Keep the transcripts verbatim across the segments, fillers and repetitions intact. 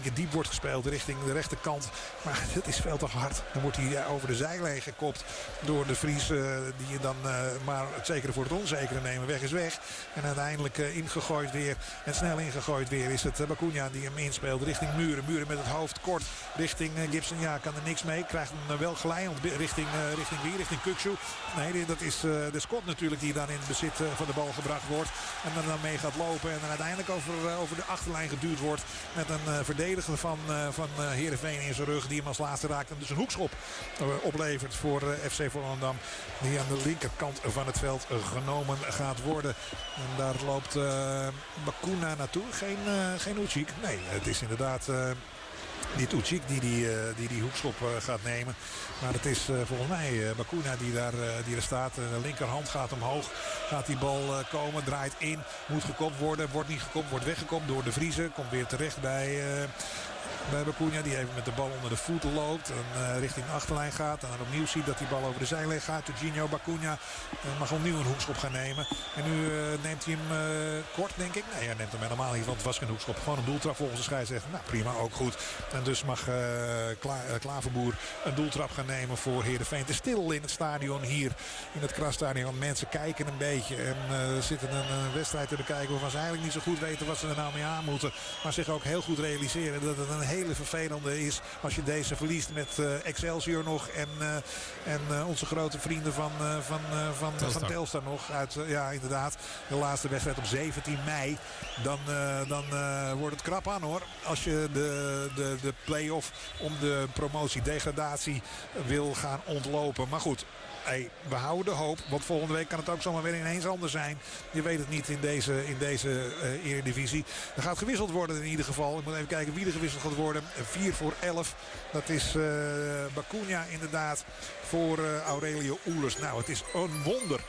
keer diep wordt gespeeld richting de rechterkant. Maar dat is veel te hard. Dan wordt hij over de zijlijn gekopt door de Vries. Uh, die je dan uh, maar het zekere voor het onzekere nemen. Weg is weg. En uiteindelijk uh, ingegooid weer. En snel ingegooid weer is het uh, Bacuna die hem inspeelt richting Muren. Muren met het hoofd kort richting uh, Gibson. Ja, kan er niks mee. Krijgt hem uh, wel geleid richting, uh, richting wie? Richting Kukçu. Nee, dat is uh, de Scott natuurlijk die dan in het bezit uh, van de bal gebracht wordt. En dan, dan mee gaat lopen. En dan uiteindelijk over, uh, over de achterlijn geduwd wordt. Met een uh, verdediger van, uh, van uh, Heerenveen in zijn rug. Die hem als laatste raakt. En dus een hoekschop uh, oplevert voor uh, F C Volendam. Die aan de linkerkant van het veld uh, genomen gaat worden. En daar loopt uh, Bacuna naartoe. Geen, uh, geen Ucik. Nee, het is inderdaad... Uh, Niet Ucik die die, uh, die die hoekschop uh, gaat nemen. Maar het is uh, volgens mij uh, Bacuna die daar, uh, die er staat. Uh, de linkerhand gaat omhoog. Gaat die bal uh, komen. Draait in. Moet gekopt worden. Wordt niet gekopt. Wordt weggekopt door de Vriezen. Komt weer terecht bij... Uh, Bij Bacuna die even met de bal onder de voeten loopt. En uh, richting de achterlijn gaat. En dan opnieuw ziet dat die bal over de zijlijn gaat. Jorginho Bacuna uh, mag opnieuw een hoekschop gaan nemen. En nu uh, neemt hij hem uh, kort denk ik. Nee, hij neemt hem helemaal niet. Want het was geen hoekschop. Gewoon een doeltrap volgens de scheidsrechter. Nou prima, ook goed. En dus mag uh, Kla uh, Klaverboer een doeltrap gaan nemen voor Heerenveen. Het is stil in het stadion hier. In het Krasstadion. Mensen kijken een beetje. En uh, zitten een, een wedstrijd te bekijken waarvan ze eigenlijk niet zo goed weten wat ze er nou mee aan moeten. Maar zich ook heel goed realiseren dat het een hele vervelende is als je deze verliest met uh, Excelsior nog en, uh, en uh, onze grote vrienden van, uh, van, uh, van, Telstar. van Telstar nog. Uit, uh, ja, inderdaad. De laatste wedstrijd op zeventien mei. Dan, uh, dan uh, wordt het krap aan hoor. Als je de, de, de play-off om de promotie-degradatie wil gaan ontlopen. Maar goed. Hey, we houden de hoop, want volgende week kan het ook zomaar weer ineens anders zijn. Je weet het niet in deze, in deze uh, Eredivisie. Er gaat gewisseld worden in ieder geval. Ik moet even kijken wie er gewisseld gaat worden. vier voor elf. Dat is uh, Bacuna inderdaad voor uh, Aurelio Oelers. Nou, het is een wonder.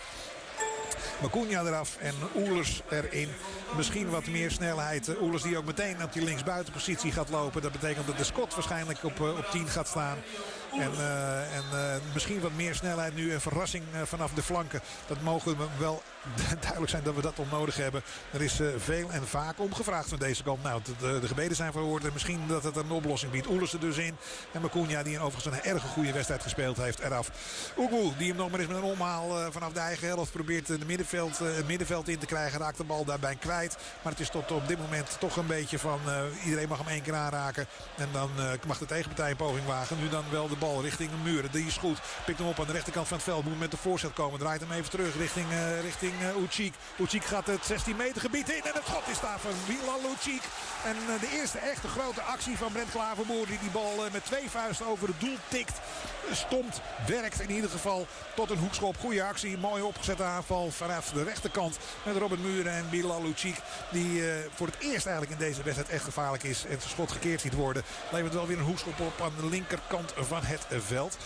Bacuna eraf en Oelers erin. Misschien wat meer snelheid. Oelers die ook meteen op die linksbuitenpositie gaat lopen. Dat betekent dat de Scott waarschijnlijk op, uh, op tien gaat staan. En, uh, en uh, misschien wat meer snelheid nu. En verrassing uh, vanaf de flanken. Dat mogen we wel duidelijk zijn dat we dat onnodig hebben. Er is uh, veel en vaak om gevraagd van deze kant. Nou, de, de, de gebeden zijn verhoord. En misschien dat het een oplossing biedt. Oelers er dus in. En Bacuna die een overigens een erg goede wedstrijd gespeeld heeft eraf. Oegu die hem nog maar eens met een omhaal uh, vanaf de eigen helft probeert de middenveld, uh, het middenveld in te krijgen. Raakt de bal daarbij kwijt. Maar het is tot op dit moment toch een beetje van uh, iedereen mag hem één keer aanraken. En dan uh, mag de tegenpartij een poging wagen. Nu dan wel de bal richting de muren. Die is goed. Pikt hem op aan de rechterkant van het veld. Moet met de voorzet komen. Draait hem even terug richting, uh, richting uh, Ucik. Ucik gaat het zestien meter gebied in. En het schot is daar van Bilal Ucik. En uh, de eerste echte grote actie van Brent Klaverboer. Die die bal uh, met twee vuisten over het doel tikt. Stomt. Werkt in ieder geval tot een hoekschop. Goede actie. Mooi opgezette aanval vanaf de rechterkant. Met Robert Muren en Bilal Ucik. Die uh, voor het eerst eigenlijk in deze wedstrijd echt gevaarlijk is. En zijn schot gekeerd ziet worden. Levert wel weer een hoekschop op aan de linkerkant van het veld.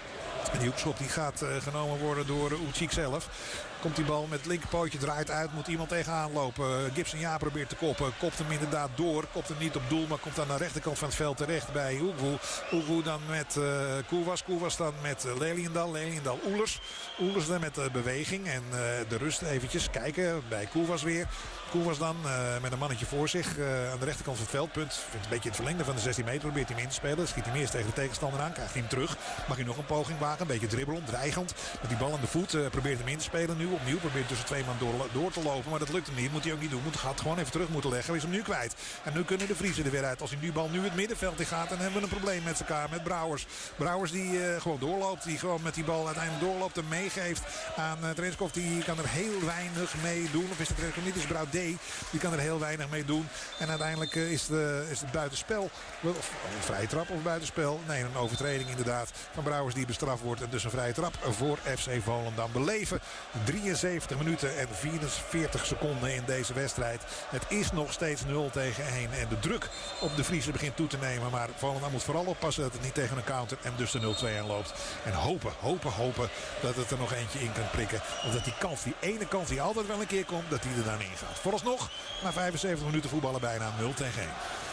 En die hoekschop die gaat uh, genomen worden door uh, Ucik zelf. Komt die bal met het linkerpootje, draait uit, moet iemand tegenaan lopen. Gibson ja probeert te koppen, kopt hem inderdaad door. Kopt hem niet op doel, maar komt aan de rechterkant van het veld terecht bij Ugu. Ugu dan met uh, Koewas, Koewas dan met uh, Leliendal, Leliendal Oelers. Oelers dan met uh, beweging en uh, de rust eventjes kijken bij Koewas weer. Koewas dan uh, met een mannetje voor zich uh, aan de rechterkant van het veldpunt. Vindt een beetje het verlengde van de zestien meter, probeert hij hem in te spelen. Schiet hij eerst tegen de tegenstander aan, krijgt hij hem terug. Mag hij nog een poging wagen, een beetje dribbelend, dreigend. Met die bal aan de voet, uh, probeert hem in te spelen nu. Opnieuw probeert tussen twee man door, door te lopen. Maar dat lukt hem niet. Moet hij ook niet doen. Moet, gaat gewoon even terug moeten leggen. Is hem nu kwijt. En nu kunnen de Vriezen er weer uit. Als hij nu bal nu het middenveld in gaat. Dan hebben we een probleem met elkaar. Met Brouwers. Brouwers die uh, gewoon doorloopt. Die gewoon met die bal uiteindelijk doorloopt. En meegeeft aan uh, Trenskov. Die kan er heel weinig mee doen. Of is het Trenskov niet? Is Brouwdé. Die kan er heel weinig mee doen. En uiteindelijk uh, is, de, is het buitenspel. Of een vrije trap of buitenspel. Nee, een overtreding inderdaad. Van Brouwers die bestraft wordt. En dus een vrije trap voor F C Volendam. Beleven drieënzeventig minuten en vierenveertig seconden in deze wedstrijd. Het is nog steeds nul tegen één. En de druk op de Vriezen begint toe te nemen. Maar Volendam moet vooral oppassen dat het niet tegen een counter en dus de nul twee aanloopt. En hopen, hopen, hopen dat het er nog eentje in kan prikken. Of dat die kans, die ene kans die altijd wel een keer komt, dat die er dan in gaat. Vooralsnog, na vijfenzeventig minuten voetballen bijna nul tegen één.